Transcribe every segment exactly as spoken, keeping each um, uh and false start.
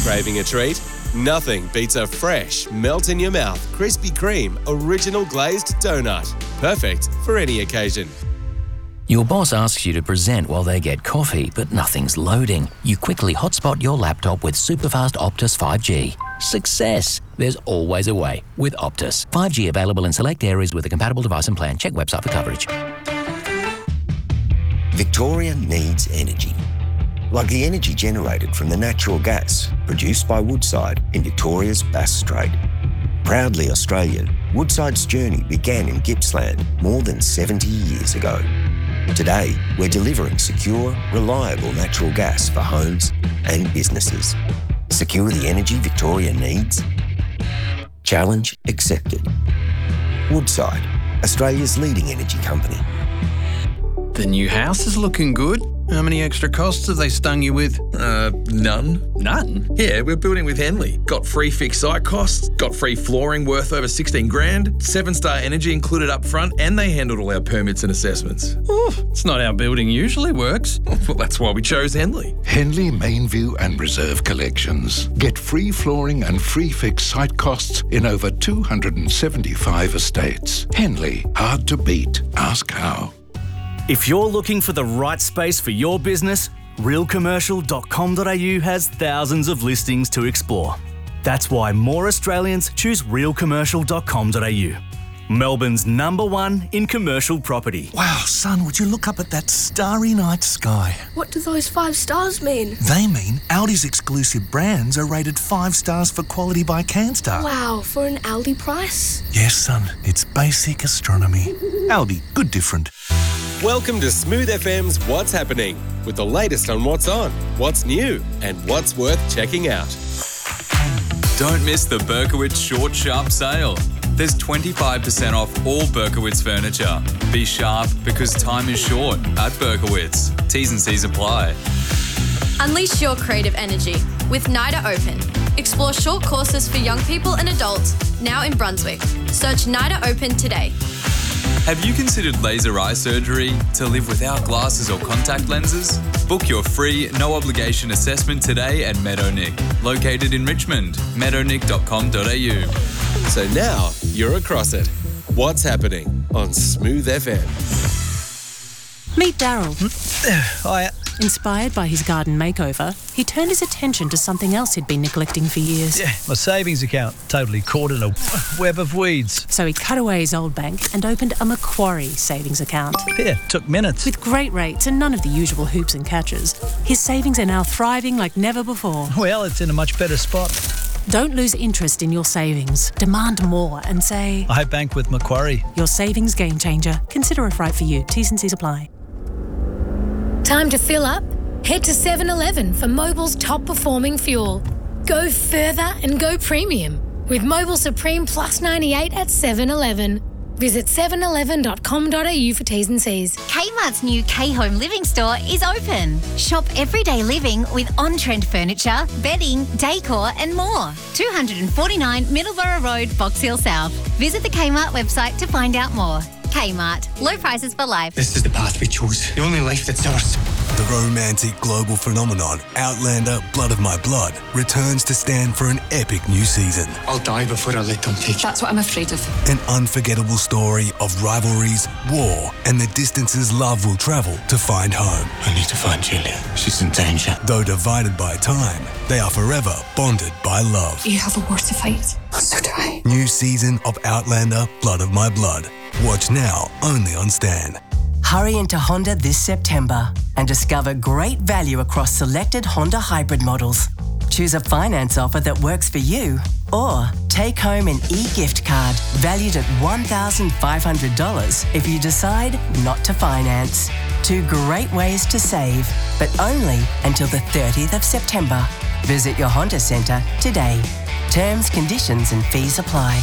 Craving a treat? Nothing beats a fresh, melt-in-your-mouth Krispy Kreme original glazed donut. Perfect for any occasion. Your boss asks you to present while they get coffee, but nothing's loading. You quickly hotspot your laptop with superfast Optus five G. Success! There's always a way with Optus. five G available in select areas with a compatible device and plan. Check website for coverage. Victoria needs energy. Like the energy generated from the natural gas produced by Woodside in Victoria's Bass Strait. Proudly Australian, Woodside's journey began in Gippsland more than seventy years ago. Today, we're delivering secure, reliable natural gas for homes and businesses. Secure the energy Victoria needs? Challenge accepted. Woodside, Australia's leading energy company. The new house is looking good. How many extra costs have they stung you with? Uh, none. None? Yeah, we're building with Henley. Got free fixed site costs, got free flooring worth over sixteen grand, seven-star energy included up front, and they handled all our permits and assessments. Ooh, it's not how building usually works. Well, that's why we chose Henley. Henley, Mainview and Reserve Collections. Get free flooring and free fixed site costs in over two hundred seventy-five estates. Henley, hard to beat. Ask how. If you're looking for the right space for your business, real commercial dot com dot a u has thousands of listings to explore. That's why more Australians choose real commercial dot com dot a u. Melbourne's number one in commercial property. Wow, son, would you look up at that starry night sky? What do those five stars mean? They mean Aldi's exclusive brands are rated five stars for quality by Canstar. Wow, for an Aldi price? Yes, son, it's basic astronomy. Aldi, good different. Welcome to Smooth F M's What's Happening, with the latest on what's on, what's new, and what's worth checking out. Don't miss the Berkowitz Short Sharp Sale. There's twenty-five percent off all Berkowitz furniture. Be sharp because time is short at Berkowitz. T's and C's apply. Unleash your creative energy with NIDA Open. Explore short courses for young people and adults now in Brunswick. Search NIDA Open today. Have you considered laser eye surgery to live without glasses or contact lenses? Book your free, no-obligation assessment today at Meadownick, located in Richmond, meadownick dot com dot a u. So now you're across it. What's happening on Smooth F M? Meet Daryl. Hiya. Inspired by his garden makeover, he turned his attention to something else he'd been neglecting for years. Yeah, my savings account, totally caught in a web of weeds. So he cut away his old bank and opened a Macquarie savings account. Yeah, took minutes. With great rates and none of the usual hoops and catches, his savings are now thriving like never before. Well, it's in a much better spot. Don't lose interest in your savings. Demand more and say, I bank with Macquarie. Your savings game changer. Consider if right for you. T's and C's apply. Time to fill up? Head to seven eleven for Mobil's top performing fuel. Go further and go premium with Mobil Supreme Plus ninety-eight at seven eleven. Visit seven eleven dot com dot a u for T's and C's. Kmart's new K-Home Living Store is open. Shop everyday living with on-trend furniture, bedding, decor and more. two forty-nine Middleborough Road, Box Hill South. Visit the Kmart website to find out more. Kmart. Low prices for life. This is the path we chose. The only life that's ours. The romantic global phenomenon, Outlander Blood of My Blood, returns to stand for an epic new season. I'll die before I let them take you. That's what I'm afraid of. An unforgettable story of rivalries, war, and the distances love will travel to find home. I need to find Julia. She's in danger. Though divided by time, they are forever bonded by love. You have a war to fight. So do I. New season of Outlander Blood of My Blood. Watch now only on Stan. Hurry into Honda this September and discover great value across selected Honda hybrid models. Choose a finance offer that works for you or take home an e-gift card valued at one thousand five hundred dollars if you decide not to finance. Two great ways to save, but only until the thirtieth of September. Visit your Honda Centre today. Terms, conditions and fees apply.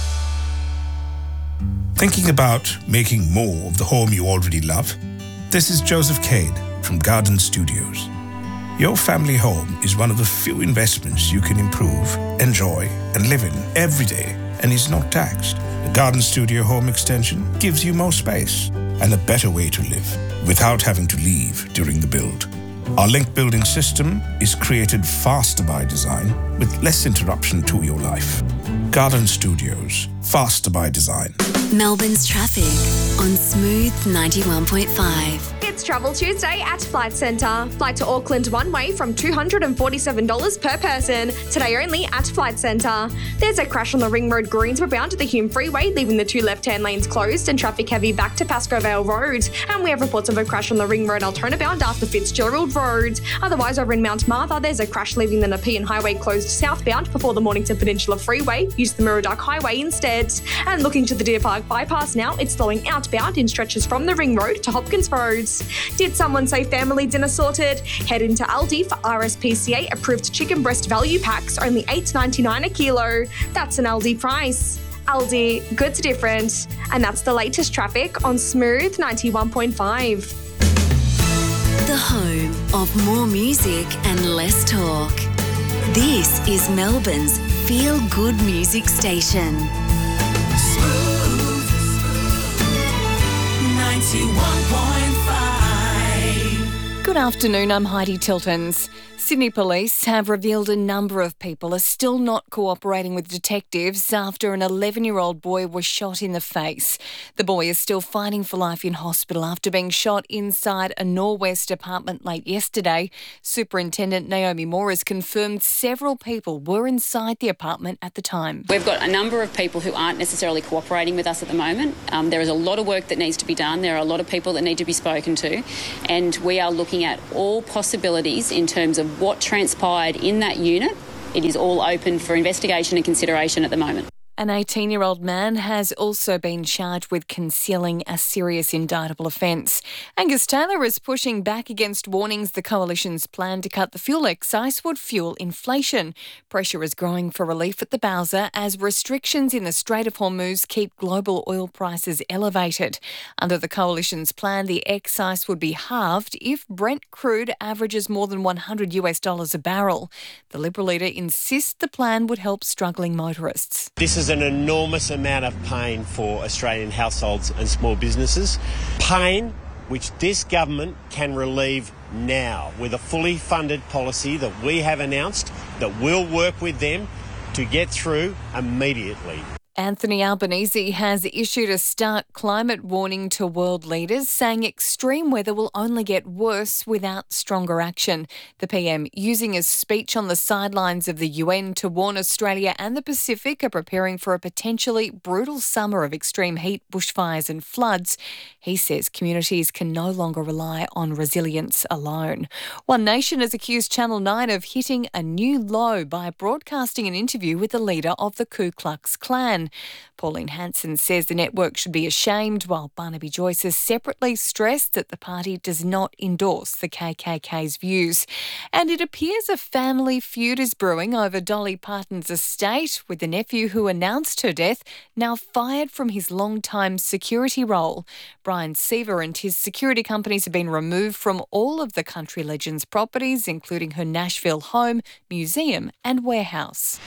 Thinking about making more of the home you already love? This is Joseph Cade from Garden Studios. Your family home is one of the few investments you can improve, enjoy, and live in every day and is not taxed. The Garden Studio Home Extension gives you more space and a better way to live without having to leave during the build. Our link building system is created faster by design with less interruption to your life. Garden Studios, faster by design. Melbourne's traffic on Smooth ninety-one point five. It's Travel Tuesday at Flight Centre. Flight to Auckland one way from two hundred forty-seven dollars per person. Today only at Flight Centre. There's a crash on the Ring Road Greensboro bound to the Hume Freeway, leaving the two left-hand lanes closed and traffic heavy back to Pascoe Vale Road. And we have reports of a crash on the Ring Road Altona bound after Fitzgerald Road. Otherwise, over in Mount Martha, there's a crash leaving the Nepean Highway closed southbound before the Mornington Peninsula Freeway. Use the Murdoch Highway instead. And looking to the Deer Park bypass now, it's slowing outbound in stretches from the Ring Road to Hopkins Road. Did someone say family dinner sorted? Head into Aldi for R S P C A approved chicken breast value packs, only eight dollars ninety-nine a kilo. That's an Aldi price. Aldi, good's different. And that's the latest traffic on Smooth ninety-one point five. The home of more music and less talk. This is Melbourne's feel-good music station. Smooth ninety-one point five. Good afternoon, I'm Heidi Tiltons. Sydney Police have revealed a number of people are still not cooperating with detectives after an eleven-year-old boy was shot in the face. The boy is still fighting for life in hospital after being shot inside a Norwest apartment late yesterday. Superintendent Naomi Moore has confirmed several people were inside the apartment at the time. We've got a number of people who aren't necessarily cooperating with us at the moment. Um, there is a lot of work that needs to be done. There are a lot of people that need to be spoken to, and we are looking at all possibilities in terms of what transpired in that unit. It is all open for investigation and consideration at the moment. An eighteen-year-old man has also been charged with concealing a serious indictable offence. Angus Taylor is pushing back against warnings the Coalition's plan to cut the fuel excise would fuel inflation. Pressure is growing for relief at the Bowser as restrictions in the Strait of Hormuz keep global oil prices elevated. Under the Coalition's plan, the excise would be halved if Brent crude averages more than one hundred US dollars a barrel. The Liberal leader insists the plan would help struggling motorists. This is an enormous amount of pain for Australian households and small businesses. Pain which this government can relieve now with a fully funded policy that we have announced that will work with them to get through immediately. Anthony Albanese has issued a stark climate warning to world leaders, saying extreme weather will only get worse without stronger action. The P M using his speech on the sidelines of the U N to warn Australia and the Pacific are preparing for a potentially brutal summer of extreme heat, bushfires and floods. He says communities can no longer rely on resilience alone. One Nation has accused Channel nine of hitting a new low by broadcasting an interview with the leader of the Ku Klux Klan. Pauline Hanson says the network should be ashamed, while Barnaby Joyce has separately stressed that the party does not endorse the K K K's views. And it appears a family feud is brewing over Dolly Parton's estate, with the nephew who announced her death now fired from his long-time security role. Brian Seaver and his security companies have been removed from all of the country legend's properties, including her Nashville home, museum and warehouse.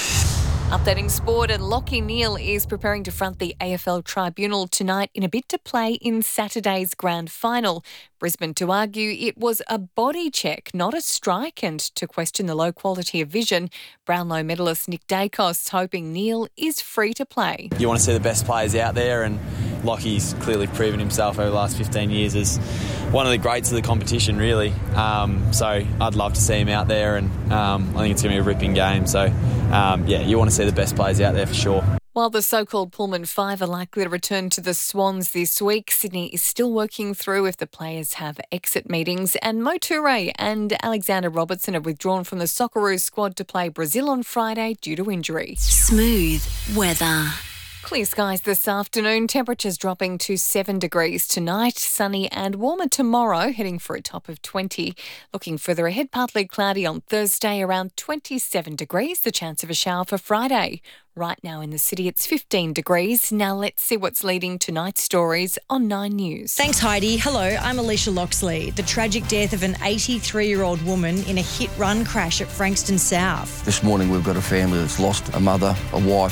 Updating sport, and Lachie Neale is preparing to front the A F L Tribunal tonight in a bid to play in Saturday's grand final. Brisbane to argue it was a body check, not a strike, and to question the low quality of vision. Brownlow medalist Nick Dacos hoping Neale is free to play. You want to see the best players out there, and Lachie's clearly proven himself over the last fifteen years as one of the greats of the competition, really. Um, so I'd love to see him out there, and um, I think it's going to be a ripping game. So, um, yeah, you want to see the best players out there for sure. While the so-called Pullman Five are likely to return to the Swans this week, Sydney is still working through if the players have exit meetings. And Mo Toure and Alexander Robertson have withdrawn from the Socceroos squad to play Brazil on Friday due to injury. Smooth weather. Clear skies this afternoon, temperatures dropping to seven degrees tonight, sunny and warmer tomorrow, heading for a top of twenty. Looking further ahead, partly cloudy on Thursday, around twenty-seven degrees, the chance of a shower for Friday. Right now in the city, it's fifteen degrees. Now let's see what's leading tonight's stories on Nine News. Thanks, Heidi. Hello, I'm Alicia Loxley. The tragic death of an eighty-three-year-old woman in a hit-run crash at Frankston South. This morning we've got a family that's lost a mother, a wife,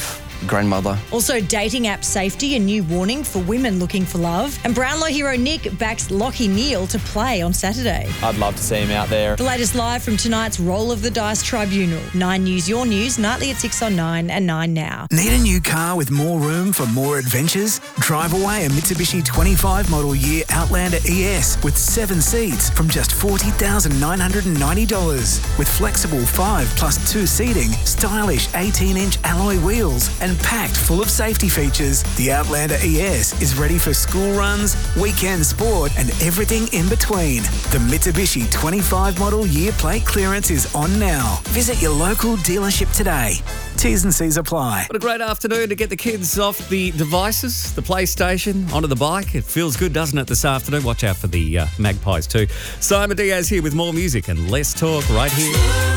grandmother. Also, dating app safety, a new warning for women looking for love. And Brownlow hero Nick backs Lockie Neal to play on Saturday. I'd love to see him out there. The latest live from tonight's Roll of the Dice Tribunal. Nine News, your news, nightly at six on nine and nine now. Need a new car with more room for more adventures? Drive away a Mitsubishi twenty-five model year Outlander E S with seven seats from just forty thousand nine hundred ninety dollars. With flexible five plus two seating, stylish eighteen inch alloy wheels, and packed full of safety features, the Outlander E S is ready for school runs, weekend sport, and everything in between. The Mitsubishi twenty-five model year plate clearance is on now. Visit your local dealership today. T's and C's apply. What a great afternoon to get the kids off the devices, the PlayStation, onto the bike. It feels good, doesn't it, this afternoon? Watch out for the uh, magpies too. Simon Diaz here with more music and less talk right here.